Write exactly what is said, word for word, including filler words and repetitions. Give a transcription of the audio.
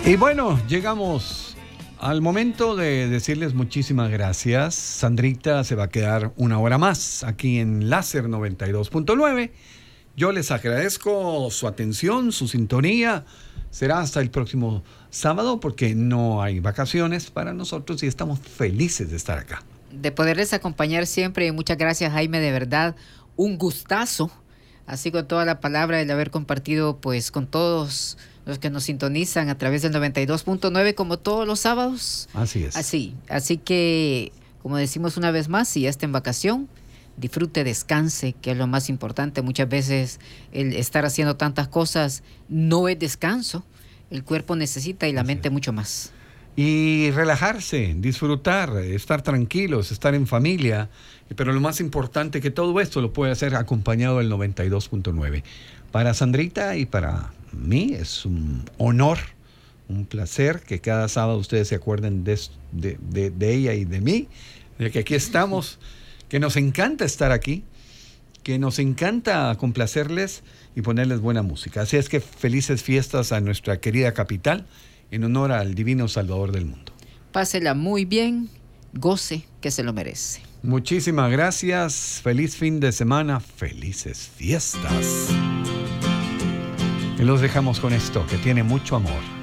Y bueno, llegamos al momento de decirles muchísimas gracias. Sandrita se va a quedar una hora más aquí en Láser noventa y dos punto nueve. Yo les agradezco su atención, su sintonía. Será hasta el próximo sábado porque no hay vacaciones para nosotros y estamos felices de estar acá. De poderles acompañar siempre. Muchas gracias, Jaime, de verdad. Un gustazo, así con toda la palabra, el haber compartido pues con todos los que nos sintonizan a través del noventa y dos punto nueve como todos los sábados. Así es. Así, así que, como decimos una vez más, si ya está en vacación, disfrute, descanse, que es lo más importante. Muchas veces el estar haciendo tantas cosas no es descanso. El cuerpo necesita y la mente mucho más. Y relajarse, disfrutar, estar tranquilos, estar en familia. Pero lo más importante que todo esto lo puede hacer acompañado del noventa y dos punto nueve. Para Sandrita y para mí es un honor, un placer que cada sábado ustedes se acuerden de, de, de, de ella y de mí, de que aquí estamos, que nos encanta estar aquí, que nos encanta complacerles y ponerles buena música. Así es que felices fiestas a nuestra querida capital en honor al divino Salvador del mundo. Pásela muy bien, goce, que se lo merece. Muchísimas gracias, feliz fin de semana, felices fiestas. Y los dejamos con esto, que tiene mucho amor.